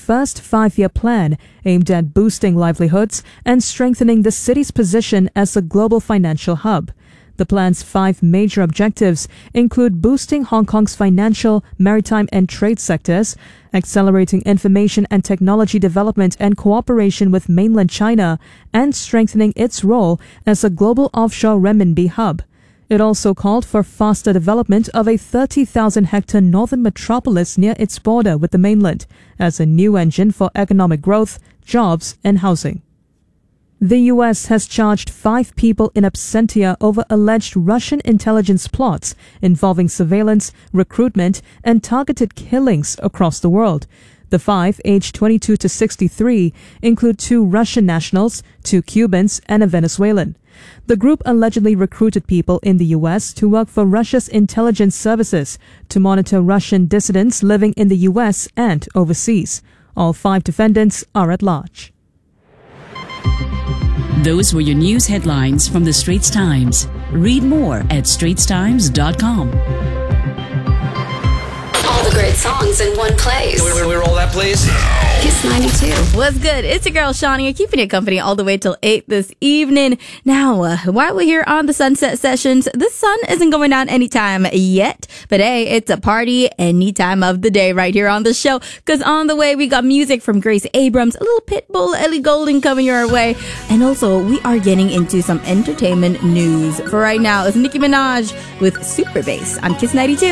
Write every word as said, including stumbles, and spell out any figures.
first five-year plan aimed at boosting livelihoods and strengthening the city's position as a global financial hub. The plan's five major objectives include boosting Hong Kong's financial, maritime and trade sectors, accelerating information and technology development and cooperation with mainland China, and strengthening its role as a global offshore renminbi hub. It also called for faster development of a thirty thousand hectare northern metropolis near its border with the mainland as a new engine for economic growth, jobs and housing. The U S has charged five people in absentia over alleged Russian intelligence plots involving surveillance, recruitment, and targeted killings across the world. The five, aged twenty-two to sixty-three, include two Russian nationals, two Cubans, and a Venezuelan. The group allegedly recruited people in the U S to work for Russia's intelligence services to monitor Russian dissidents living in the U S and overseas. All five defendants are at large. Those were your news headlines from the Straits Times. Read more at straits times dot com. All the great songs in one place. Can we, can we roll that, please? Kiss ninety-two. What's good? It's your girl, Shawnee. I'm keeping you company all the way till eight this evening. Now, uh, while we're here on the Sunset Sessions, the sun isn't going down anytime yet. But hey, it's a party any time of the day right here on the show. Because on the way, we got music from Grace Abrams, a little Pitbull, Ellie Goulding coming your way. And also, we are getting into some entertainment news. For right now, it's Nicki Minaj with Super Bass on Kiss ninety-two.